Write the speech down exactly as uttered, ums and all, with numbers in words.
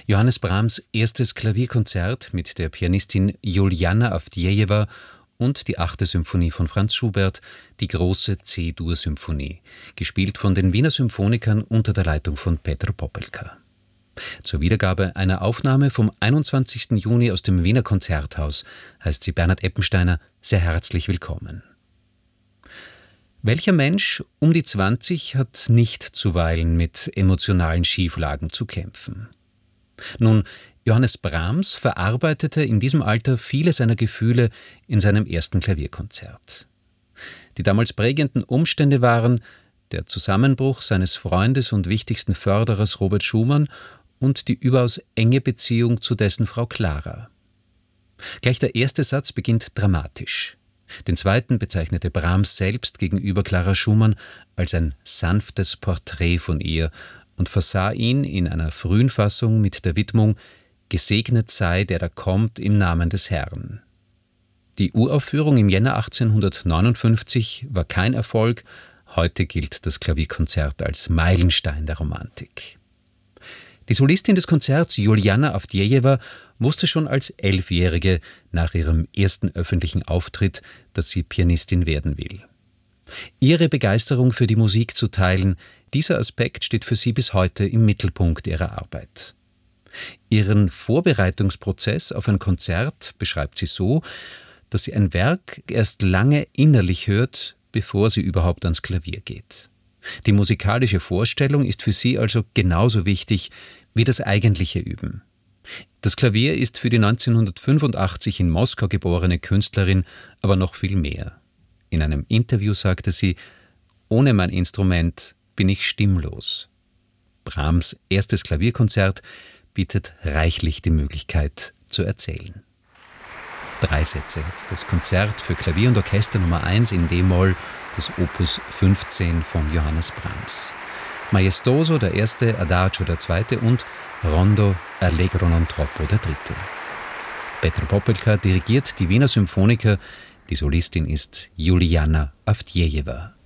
Johannes Brahms' erstes Klavierkonzert mit der Pianistin Juliana Avdjejewa und die achte Symphonie von Franz Schubert, die große C-Dur-Symphonie, gespielt von den Wiener Symphonikern unter der Leitung von Petr Popelka. Zur Wiedergabe einer Aufnahme vom einundzwanzigsten Juni aus dem Wiener Konzerthaus heißt sie Bernhard Eppensteiner sehr herzlich willkommen. Welcher Mensch um die zwanzig hat nicht zuweilen mit emotionalen Schieflagen zu kämpfen? Nun, Johannes Brahms verarbeitete in diesem Alter viele seiner Gefühle in seinem ersten Klavierkonzert. Die damals prägenden Umstände waren der Zusammenbruch seines Freundes und wichtigsten Förderers Robert Schumann und die überaus enge Beziehung zu dessen Frau Clara. Gleich der erste Satz beginnt dramatisch. Den zweiten bezeichnete Brahms selbst gegenüber Clara Schumann als ein sanftes Porträt von ihr und versah ihn in einer frühen Fassung mit der Widmung »Gesegnet sei, der da kommt im Namen des Herrn«. Die Uraufführung im Jänner achtzehnhundertneunundfünfzig war kein Erfolg, heute gilt das Klavierkonzert als Meilenstein der Romantik. Die Solistin des Konzerts, Juliana Avdjejewa, wusste schon als Elfjährige nach ihrem ersten öffentlichen Auftritt, dass sie Pianistin werden will. Ihre Begeisterung für die Musik zu teilen, dieser Aspekt steht für sie bis heute im Mittelpunkt ihrer Arbeit. Ihren Vorbereitungsprozess auf ein Konzert beschreibt sie so, dass sie ein Werk erst lange innerlich hört, bevor sie überhaupt ans Klavier geht. Die musikalische Vorstellung ist für sie also genauso wichtig wie das eigentliche Üben. Das Klavier ist für die neunzehnhundertfünfundachtzig in Moskau geborene Künstlerin aber noch viel mehr. In einem Interview sagte sie: »Ohne mein Instrument bin ich stimmlos.« Brahms' erstes Klavierkonzert bietet reichlich die Möglichkeit zu erzählen. Drei Sätze hat das Konzert für Klavier und Orchester Nummer eins in D-Moll des Opus fünfzehn von Johannes Brahms. Maestoso der erste, Adagio der zweite und Rondo Allegro non troppo der dritte. Petr Popelka dirigiert die Wiener Symphoniker, die Solistin ist Juliana Avdjejewa.